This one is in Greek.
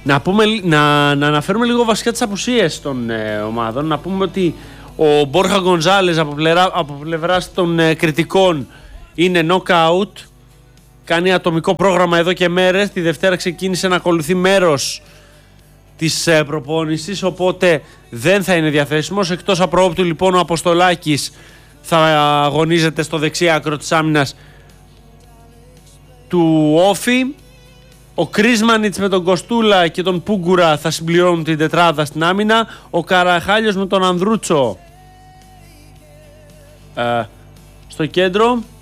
Να αναφέρουμε λίγο βασικά τις απουσίες των ομάδων. Να πούμε ότι ο Μπόρχα Γκονζάλες από πλευράς των κριτικών είναι knockout. Κάνει ατομικό πρόγραμμα εδώ και μέρες. Τη Δευτέρα ξεκίνησε να ακολουθεί μέρος της προπόνησης, οπότε δεν θα είναι διαθέσιμος. Εκτός απροόπτου λοιπόν ο Αποστολάκης θα αγωνίζεται στο δεξί άκρο της άμυνας του Όφη. Ο Κρίσμανιτς με τον Κοστούλα και τον Πούγκουρα θα συμπληρώνουν την τετράδα στην άμυνα. Ο Καραχάλιος με τον Ανδρούτσο στο κέντρο.